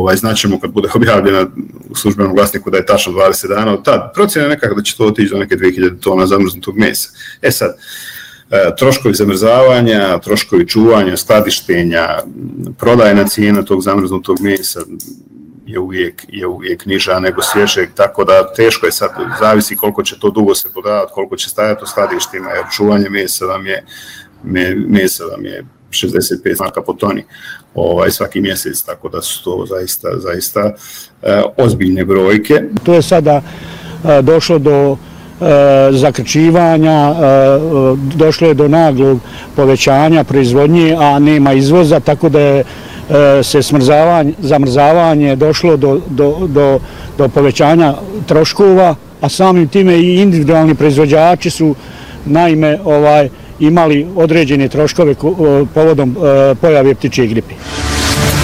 Znaćemo kad bude objavljena u službenom glasniku da je tačno 20 dana od tad. Procjena je nekako da će to otići do neke 2000 tona zamrznutog mesa. Sad, troškovi zamrzavanja, troškovi čuvanja, skladištenja, prodajna cijena tog zamrznutog mesa je uvijek niža nego svježeg, tako da teško je sad, zavisi koliko će to dugo se prodavati, koliko će stajati u skladištima, jer čuvanje mesa vam je 65 maraka po toni svaki mjesec, tako da su to zaista ozbiljne brojke. To je sada došlo do zakrčivanja, došlo je do naglog povećanja proizvodnje, a nema izvoza, tako da je se zamrzavanje došlo do povećanja troškova, a samim time i individualni proizvođači su naime imali određene troškove povodom pojave ptičje gripe.